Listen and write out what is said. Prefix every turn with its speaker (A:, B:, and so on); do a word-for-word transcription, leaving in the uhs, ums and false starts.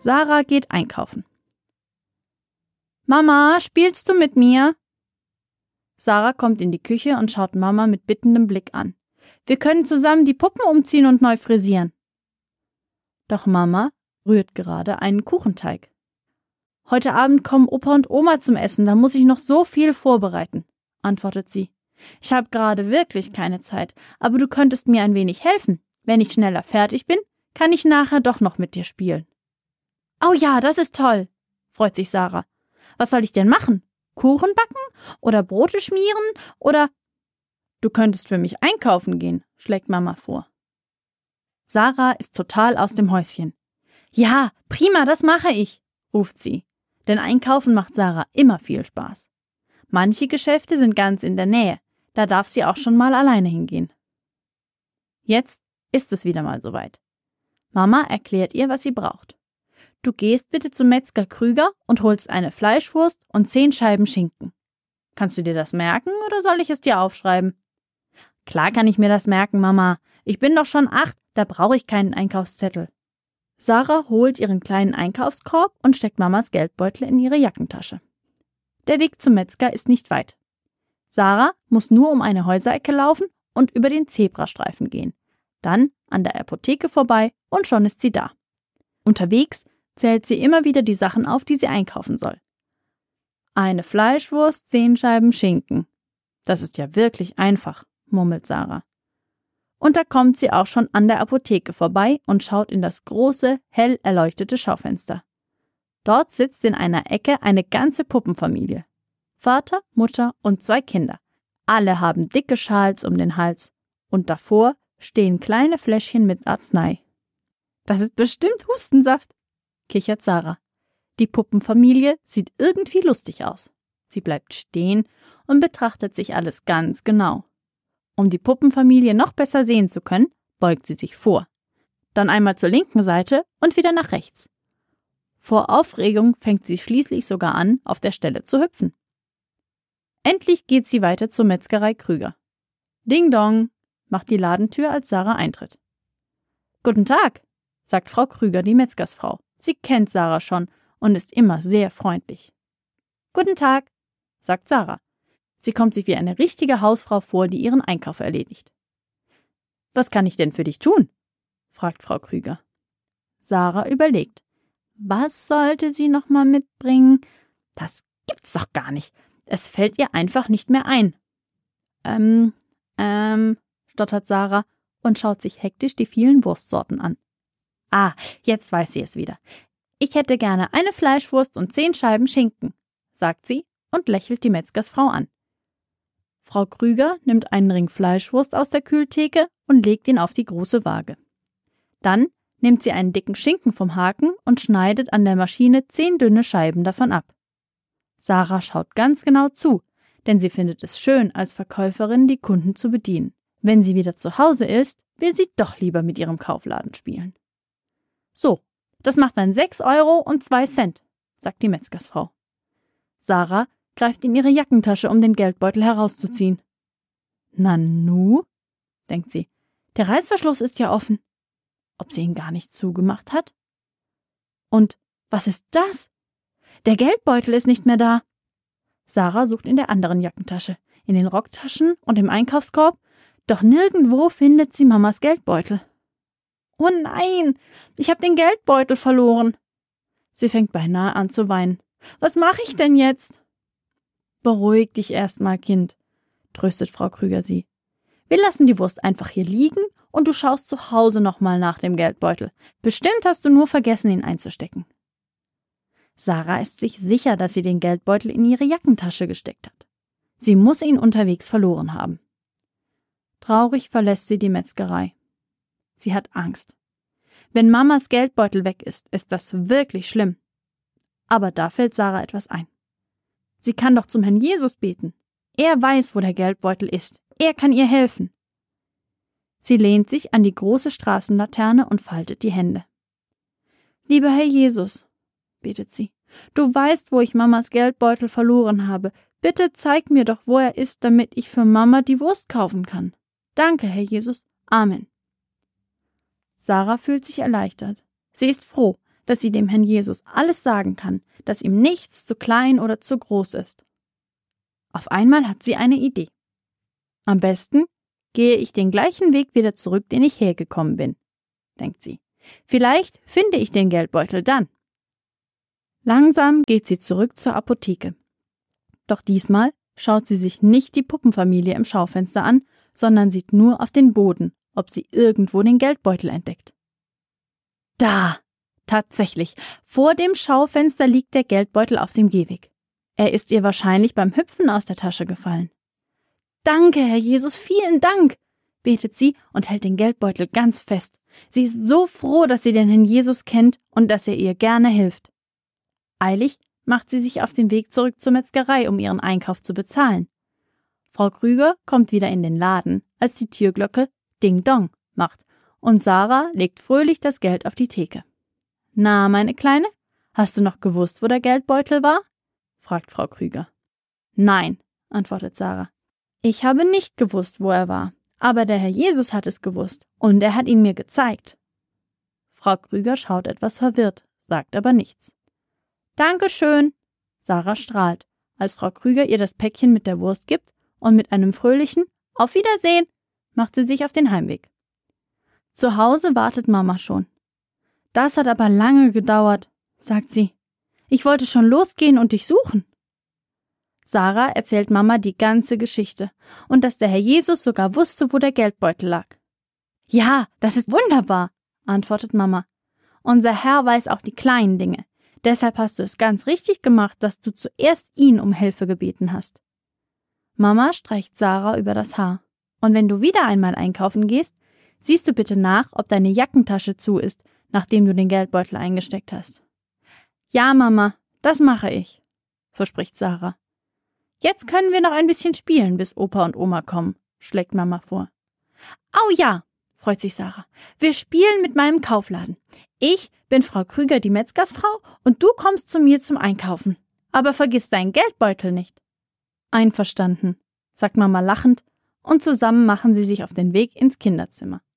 A: Sarah geht einkaufen. »Mama, spielst du mit mir?« Sarah kommt in die Küche und schaut Mama mit bittendem Blick an. »Wir können zusammen die Puppen umziehen und neu frisieren.« Doch Mama rührt gerade einen Kuchenteig. »Heute Abend kommen Opa und Oma zum Essen, da muss ich noch so viel vorbereiten«, antwortet sie. »Ich habe gerade wirklich keine Zeit, aber du könntest mir ein wenig helfen. Wenn ich schneller fertig bin, kann ich nachher doch noch mit dir spielen.« »Oh ja, das ist toll«, freut sich Sarah. »Was soll ich denn machen? Kuchen backen oder Brote schmieren oder...« »Du könntest für mich einkaufen gehen«, schlägt Mama vor. Sarah ist total aus dem Häuschen. »Ja, prima, das mache ich«, ruft sie. Denn einkaufen macht Sarah immer viel Spaß. Manche Geschäfte sind ganz in der Nähe, da darf sie auch schon mal alleine hingehen. Jetzt ist es wieder mal soweit. Mama erklärt ihr, was sie braucht. »Du gehst bitte zum Metzger Krüger und holst eine Fleischwurst und zehn Scheiben Schinken. Kannst du dir das merken oder soll ich es dir aufschreiben?« »Klar kann ich mir das merken, Mama. Ich bin doch schon acht, da brauche ich keinen Einkaufszettel.« Sarah holt ihren kleinen Einkaufskorb und steckt Mamas Geldbeutel in ihre Jackentasche. Der Weg zum Metzger ist nicht weit. Sarah muss nur um eine Häuserecke laufen und über den Zebrastreifen gehen. Dann an der Apotheke vorbei und schon ist sie da. Unterwegs zählt sie immer wieder die Sachen auf, die sie einkaufen soll. Eine Fleischwurst, zehn Scheiben Schinken. Das ist ja wirklich einfach, murmelt Sarah. Und da kommt sie auch schon an der Apotheke vorbei und schaut in das große, hell erleuchtete Schaufenster. Dort sitzt in einer Ecke eine ganze Puppenfamilie. Vater, Mutter und zwei Kinder. Alle haben dicke Schals um den Hals und davor stehen kleine Fläschchen mit Arznei. »Das ist bestimmt Hustensaft«, kichert Sarah. Die Puppenfamilie sieht irgendwie lustig aus. Sie bleibt stehen und betrachtet sich alles ganz genau. Um die Puppenfamilie noch besser sehen zu können, beugt sie sich vor. Dann einmal zur linken Seite und wieder nach rechts. Vor Aufregung fängt sie schließlich sogar an, auf der Stelle zu hüpfen. Endlich geht sie weiter zur Metzgerei Krüger. Ding dong, macht die Ladentür, als Sarah eintritt. »Guten Tag«, sagt Frau Krüger, die Metzgersfrau. Sie kennt Sarah schon und ist immer sehr freundlich. »Guten Tag«, sagt Sarah. Sie kommt sich wie eine richtige Hausfrau vor, die ihren Einkauf erledigt. »Was kann ich denn für dich tun?« fragt Frau Krüger. Sarah überlegt. Was sollte sie noch mal mitbringen? Das gibt's doch gar nicht. Es fällt ihr einfach nicht mehr ein. Ähm, ähm, stottert Sarah und schaut sich hektisch die vielen Wurstsorten an. Ah, jetzt weiß sie es wieder. »Ich hätte gerne eine Fleischwurst und zehn Scheiben Schinken«, sagt sie und lächelt die Metzgersfrau an. Frau Krüger nimmt einen Ring Fleischwurst aus der Kühltheke und legt ihn auf die große Waage. Dann nimmt sie einen dicken Schinken vom Haken und schneidet an der Maschine zehn dünne Scheiben davon ab. Sarah schaut ganz genau zu, denn sie findet es schön, als Verkäuferin die Kunden zu bedienen. Wenn sie wieder zu Hause ist, will sie doch lieber mit ihrem Kaufladen spielen. »So, das macht dann sechs Euro und zwei Cent«, sagt die Metzgersfrau. Sarah greift in ihre Jackentasche, um den Geldbeutel herauszuziehen. »Nanu«, denkt sie, »der Reißverschluss ist ja offen. Ob sie ihn gar nicht zugemacht hat? Und was ist das? Der Geldbeutel ist nicht mehr da.« Sarah sucht in der anderen Jackentasche, in den Rocktaschen und im Einkaufskorb, doch nirgendwo findet sie Mamas Geldbeutel. »Oh nein, ich habe den Geldbeutel verloren.« Sie fängt beinahe an zu weinen. »Was mache ich denn jetzt?« »Beruhig dich erst mal, Kind«, tröstet Frau Krüger sie. »Wir lassen die Wurst einfach hier liegen und du schaust zu Hause nochmal nach dem Geldbeutel. Bestimmt hast du nur vergessen, ihn einzustecken.« Sarah ist sich sicher, dass sie den Geldbeutel in ihre Jackentasche gesteckt hat. Sie muss ihn unterwegs verloren haben. Traurig verlässt sie die Metzgerei. Sie hat Angst. Wenn Mamas Geldbeutel weg ist, ist das wirklich schlimm. Aber da fällt Sarah etwas ein. Sie kann doch zum Herrn Jesus beten. Er weiß, wo der Geldbeutel ist. Er kann ihr helfen. Sie lehnt sich an die große Straßenlaterne und faltet die Hände. »Lieber Herr Jesus«, betet sie, »du weißt, wo ich Mamas Geldbeutel verloren habe. Bitte zeig mir doch, wo er ist, damit ich für Mama die Wurst kaufen kann. Danke, Herr Jesus. Amen.« Sarah fühlt sich erleichtert. Sie ist froh, dass sie dem Herrn Jesus alles sagen kann, dass ihm nichts zu klein oder zu groß ist. Auf einmal hat sie eine Idee. Am besten gehe ich den gleichen Weg wieder zurück, den ich hergekommen bin, denkt sie. Vielleicht finde ich den Geldbeutel dann. Langsam geht sie zurück zur Apotheke. Doch diesmal schaut sie sich nicht die Puppenfamilie im Schaufenster an, sondern sieht nur auf den Boden, ob sie irgendwo den Geldbeutel entdeckt. Da! Tatsächlich, vor dem Schaufenster liegt der Geldbeutel auf dem Gehweg. Er ist ihr wahrscheinlich beim Hüpfen aus der Tasche gefallen. »Danke, Herr Jesus, vielen Dank«, betet sie und hält den Geldbeutel ganz fest. Sie ist so froh, dass sie den Herrn Jesus kennt und dass er ihr gerne hilft. Eilig macht sie sich auf den Weg zurück zur Metzgerei, um ihren Einkauf zu bezahlen. Frau Krüger kommt wieder in den Laden, als die Türglocke Ding Dong macht und Sarah legt fröhlich das Geld auf die Theke. »Na, meine Kleine, hast du noch gewusst, wo der Geldbeutel war?« fragt Frau Krüger. »Nein«, antwortet Sarah. »Ich habe nicht gewusst, wo er war, aber der Herr Jesus hat es gewusst und er hat ihn mir gezeigt.« Frau Krüger schaut etwas verwirrt, sagt aber nichts. »Dankeschön«, Sarah strahlt, als Frau Krüger ihr das Päckchen mit der Wurst gibt und mit einem fröhlichen »Auf Wiedersehen« macht sie sich auf den Heimweg. Zu Hause wartet Mama schon. »Das hat aber lange gedauert«, sagt sie. »Ich wollte schon losgehen und dich suchen.« Sarah erzählt Mama die ganze Geschichte und dass der Herr Jesus sogar wusste, wo der Geldbeutel lag. »Ja, das ist wunderbar«, antwortet Mama. »Unser Herr weiß auch die kleinen Dinge. Deshalb hast du es ganz richtig gemacht, dass du zuerst ihn um Hilfe gebeten hast.« Mama streicht Sarah über das Haar. »Und wenn du wieder einmal einkaufen gehst, siehst du bitte nach, ob deine Jackentasche zu ist, nachdem du den Geldbeutel eingesteckt hast.« »Ja, Mama, das mache ich«, verspricht Sarah. »Jetzt können wir noch ein bisschen spielen, bis Opa und Oma kommen«, schlägt Mama vor. »Au ja«, freut sich Sarah. »Wir spielen mit meinem Kaufladen. Ich bin Frau Krüger, die Metzgersfrau, und du kommst zu mir zum Einkaufen. Aber vergiss deinen Geldbeutel nicht.« »Einverstanden«, sagt Mama lachend, und zusammen machen sie sich auf den Weg ins Kinderzimmer.